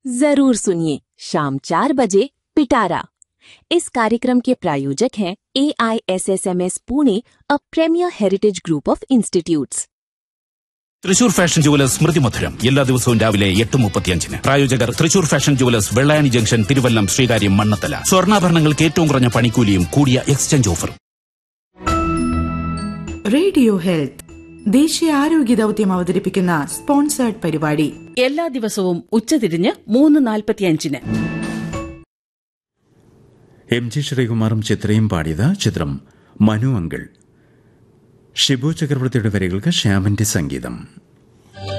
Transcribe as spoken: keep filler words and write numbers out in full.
जरूर सुनिए शाम चार बजे पिटारा। इस कार्यक्रम के प्रायोजक हैं ए I S S M S Pune, a premiere heritage group of institutes. Thrissur fashion jewellers സ്മൃതി മധുരം എല്ലാ ദിവസവും രാവിലെ എട്ട് മുപ്പത്തിയഞ്ചിന്. പ്രായോജകർ Thrissur fashion jewellers, Vellayani junction, Thiruvallam, Sreekaryam, Mannathala. സ്വർണ്ണാഭരണങ്ങൾക്ക് ഏറ്റവും കുറഞ്ഞ പണിക്കൂലിയും കൂടിയ എക്സ്ചേഞ്ച് ഓഫറും. റേഡിയോ ഹെൽത്ത് ദേശീയ ആരോഗ്യ ദൌത്യം അവതരിപ്പിക്കുന്ന സ്പോൺസേർഡ് പരിപാടി എല്ലാ ദിവസവും ഉച്ചതിരിഞ്ഞ് മൂന്ന് നാൽപ്പത്തിയഞ്ചിന്. എം ജി ശ്രീകുമാറും ചിത്രയും പാടിയത് ചിത്രം മനു അങ്കിൾ. ഷിബു ചക്രവർത്തിയുടെ വരികൾക്ക് ശ്യാമിന്റെ സംഗീതം.